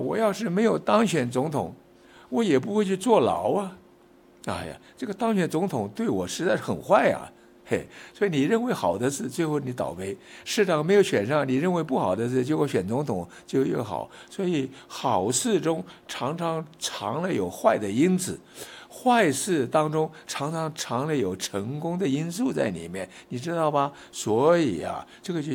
我要是没有当选总统，我也不会去坐牢啊。哎呀，这个当选总统对我实在是很坏啊。嘿，所以你认为好的事，最后你倒霉；市长没有选上，你认为不好的事，结果选总统就又好。所以好事中常常藏了有坏的因子，坏事当中常常藏了有成功的因素在里面，你知道吧？所以啊，这个就